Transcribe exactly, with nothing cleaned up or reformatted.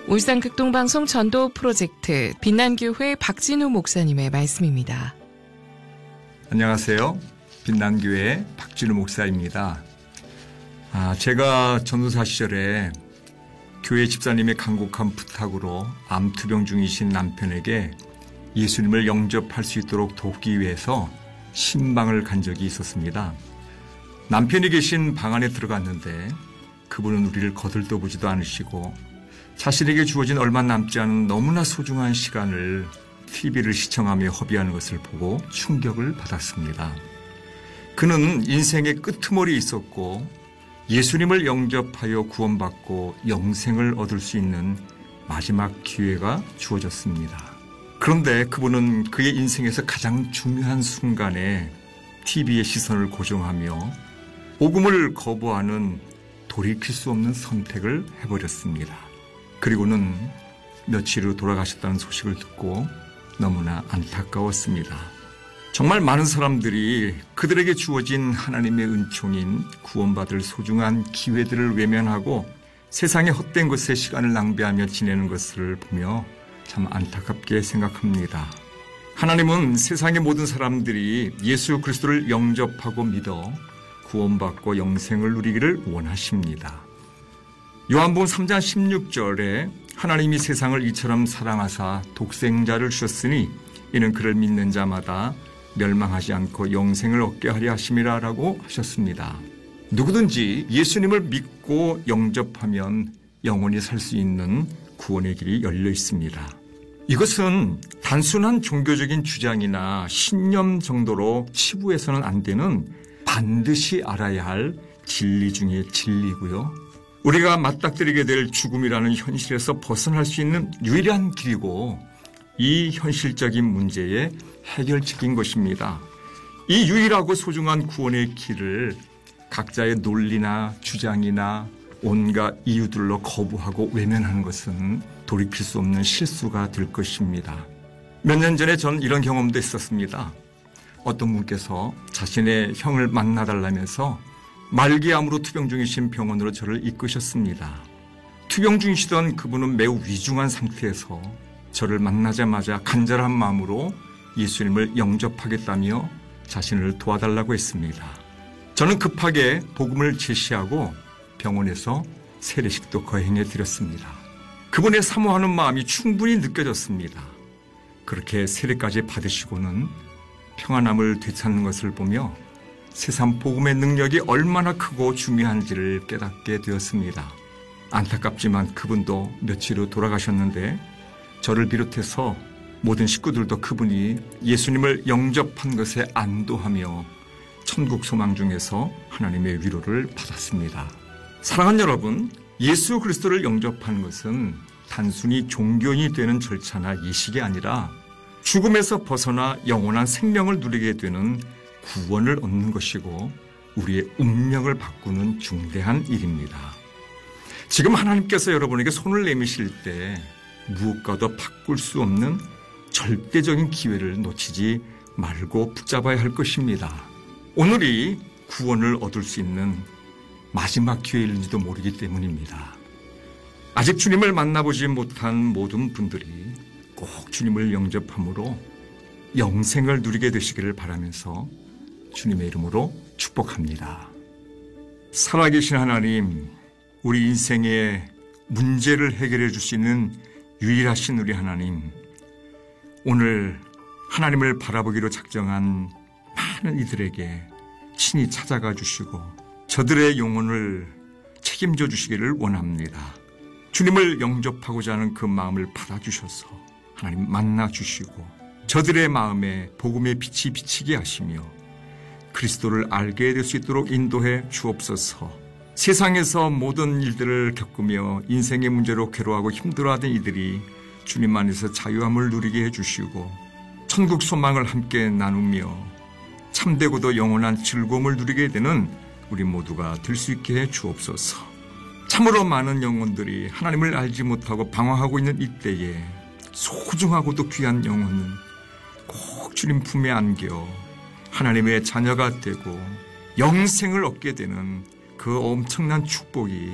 울산 극동방송 전도 프로젝트 빛난교회 박진우 목사님의 말씀입니다. 안녕하세요. 빛난교회 박진우 목사입니다. 아, 제가 전도사 시절에 교회 집사님의 간곡한 부탁으로 암투병 중이신 남편에게 예수님을 영접할 수 있도록 돕기 위해서 신방을 간 적이 있었습니다. 남편이 계신 방 안에 들어갔는데 그분은 우리를 거들떠보지도 않으시고 자신에게 주어진 얼마 남지 않은 너무나 소중한 시간을 티비를 시청하며 허비하는 것을 보고 충격을 받았습니다. 그는 인생의 끄트머리에 있었고 예수님을 영접하여 구원받고 영생을 얻을 수 있는 마지막 기회가 주어졌습니다. 그런데 그분은 그의 인생에서 가장 중요한 순간에 티비의 시선을 고정하며 복음을 거부하는 돌이킬 수 없는 선택을 해버렸습니다. 그리고는 며칠 후 돌아가셨다는 소식을 듣고 너무나 안타까웠습니다. 정말 많은 사람들이 그들에게 주어진 하나님의 은총인 구원받을 소중한 기회들을 외면하고 세상의 헛된 것에 시간을 낭비하며 지내는 것을 보며 참 안타깝게 생각합니다. 하나님은 세상의 모든 사람들이 예수 그리스도를 영접하고 믿어 구원받고 영생을 누리기를 원하십니다. 요한복음 삼 장 십육 절에 하나님이 세상을 이처럼 사랑하사 독생자를 주셨으니 이는 그를 믿는 자마다 멸망하지 않고 영생을 얻게 하려 하심이라 라고 하셨습니다. 누구든지 예수님을 믿고 영접하면 영원히 살 수 있는 구원의 길이 열려 있습니다. 이것은 단순한 종교적인 주장이나 신념 정도로 치부해서는 안 되는 반드시 알아야 할 진리 중의 진리고요. 우리가 맞닥뜨리게 될 죽음이라는 현실에서 벗어날 수 있는 유일한 길이고 이 현실적인 문제의 해결책인 것입니다. 이 유일하고 소중한 구원의 길을 각자의 논리나 주장이나 온갖 이유들로 거부하고 외면하는 것은 돌이킬 수 없는 실수가 될 것입니다. 몇 년 전에 전 이런 경험도 있었습니다. 어떤 분께서 자신의 형을 만나달라면서 말기암으로 투병 중이신 병원으로 저를 이끄셨습니다. 투병 중이시던 그분은 매우 위중한 상태에서 저를 만나자마자 간절한 마음으로 예수님을 영접하겠다며 자신을 도와달라고 했습니다. 저는 급하게 복음을 제시하고 병원에서 세례식도 거행해 드렸습니다. 그분의 사모하는 마음이 충분히 느껴졌습니다. 그렇게 세례까지 받으시고는 평안함을 되찾는 것을 보며 세상 복음의 능력이 얼마나 크고 중요한지를 깨닫게 되었습니다. 안타깝지만 그분도 며칠 후 돌아가셨는데 저를 비롯해서 모든 식구들도 그분이 예수님을 영접한 것에 안도하며 천국 소망 중에서 하나님의 위로를 받았습니다. 사랑하는 여러분, 예수 그리스도를 영접하는 것은 단순히 종교인이 되는 절차나 예식이 아니라 죽음에서 벗어나 영원한 생명을 누리게 되는 구원을 얻는 것이고 우리의 운명을 바꾸는 중대한 일입니다. 지금 하나님께서 여러분에게 손을 내미실 때 무엇과도 바꿀 수 없는 절대적인 기회를 놓치지 말고 붙잡아야 할 것입니다. 오늘이 구원을 얻을 수 있는 마지막 기회일지도 모르기 때문입니다. 아직 주님을 만나보지 못한 모든 분들이 꼭 주님을 영접함으로 영생을 누리게 되시기를 바라면서 주님의 이름으로 축복합니다. 살아계신 하나님, 우리 인생의 문제를 해결해 줄 수 있는 유일하신 우리 하나님, 오늘 하나님을 바라보기로 작정한 많은 이들에게 친히 찾아가 주시고 저들의 영혼을 책임져 주시기를 원합니다. 주님을 영접하고자 하는 그 마음을 받아주셔서 하나님 만나 주시고 저들의 마음에 복음의 빛이 비치게 하시며 그리스도를 알게 될 수 있도록 인도해 주옵소서. 세상에서 모든 일들을 겪으며 인생의 문제로 괴로워하고 힘들어하던 이들이 주님 안에서 자유함을 누리게 해주시고 천국 소망을 함께 나누며 참되고도 영원한 즐거움을 누리게 되는 우리 모두가 될 수 있게 해 주옵소서. 참으로 많은 영혼들이 하나님을 알지 못하고 방황하고 있는 이때에 소중하고도 귀한 영혼은 꼭 주님 품에 안겨 하나님의 자녀가 되고 영생을 얻게 되는 그 엄청난 축복이